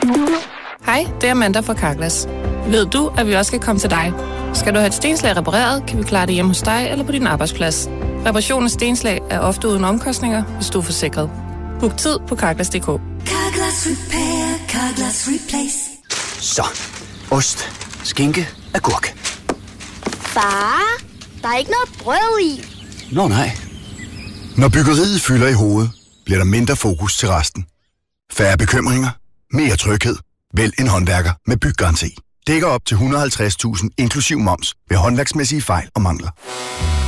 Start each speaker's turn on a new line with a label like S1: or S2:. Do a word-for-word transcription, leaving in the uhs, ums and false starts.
S1: Hej, det er Amanda fra Carglass. Ved du, at vi også kan komme til dig? Skal du have et stenslag repareret, kan vi klare det hjemme hos dig eller på din arbejdsplads. Reparation af stenslag er ofte uden omkostninger, hvis du er forsikret. Book tid på carglass punktum d k.
S2: Carglass Repair, Carglass Replace.
S3: Så, ost, skinke, agurk.
S4: Far, der er ikke noget brød i.
S3: Nå nej. Når byggeriet fylder i hovedet, bliver der mindre fokus til resten. Færre bekymringer, mere tryghed. Vælg en håndværker med byggaranti. Dækker op til et hundrede og halvtreds tusind inklusiv moms ved håndværksmæssige fejl og mangler.